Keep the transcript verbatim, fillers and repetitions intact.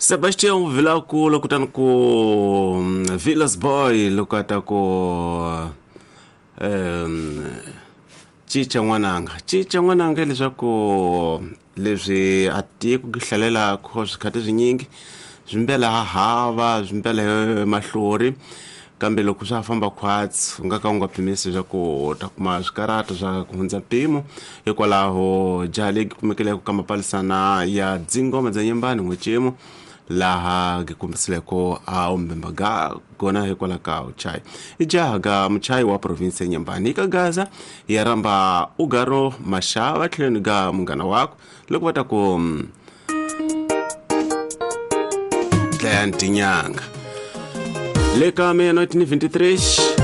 Sebastião Vilaku lokutan ko Villas Boy lokata ko um, Chicha Nwananga Chicha Nwananga leswaku leswi ati ku gihlalela ku swikati zinyingi zwimbela hava zwimbela mahlori kambe loko swa famba khwatsi unga ka unga phimisi swa ku ta kuma swikarata swa ku hundza mpimo hikwalaho jali kumekele ku kama palisana ya dzingoma dza nyembani n'wechimo laha gikumbisile ko a umbembaga gona hikwala ka uchai ijaha ga mchai wa province ya Nyembani ka Gaza ya ramba ugaro mashava tlhelo ga mungana wako loko vata ku Tlantinyanga leka meno twenty twenty-three